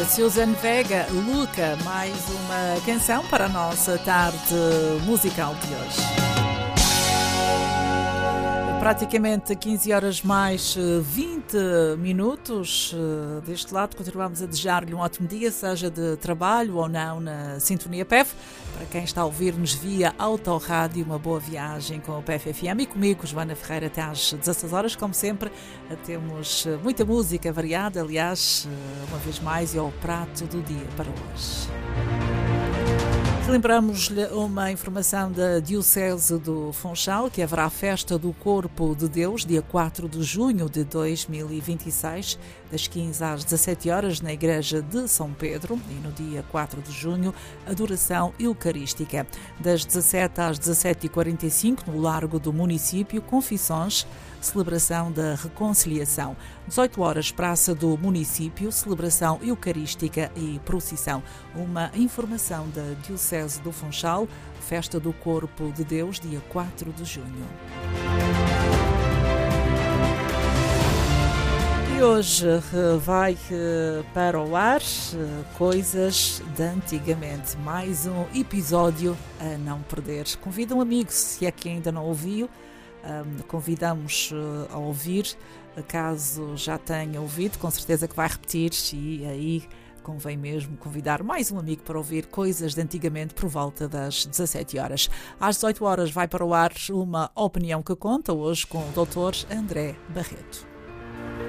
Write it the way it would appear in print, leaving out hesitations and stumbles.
Susan Vega, Luca, mais uma canção para a nossa tarde musical de hoje. Praticamente 15 horas mais 20 minutos. Deste lado, continuamos a desejar-lhe um ótimo dia, seja de trabalho ou não, na Sintonia PEF. Para quem está a ouvir-nos via Autorádio, uma boa viagem com o PEF FM e comigo, Joana Ferreira, até às 16 horas. Como sempre, temos muita música variada. Aliás, uma vez mais, é o prato do dia para hoje. Lembramos-lhe uma informação da Diocese do Funchal, que haverá a Festa do Corpo de Deus, dia 4 de junho de 2026, das 15 às 17 horas, na Igreja de São Pedro, e no dia 4 de junho, adoração eucarística. Das 17 às 17h45, no Largo do Município, confissões, celebração da reconciliação. 18 horas, Praça do Município, celebração eucarística e procissão. Uma informação da Diocese do Funchal, Festa do Corpo de Deus, dia 4 de junho. E hoje vai para o ar coisas de antigamente. Mais um episódio a não perder. Convida um amigo, se é que ainda não ouviu. Convidamos a ouvir, caso já tenha ouvido, com certeza que vai repetir, e aí convém mesmo convidar mais um amigo para ouvir coisas de antigamente por volta das 17 horas. Às 18 horas vai para o ar uma opinião que conta, hoje com o Dr. André Barreto.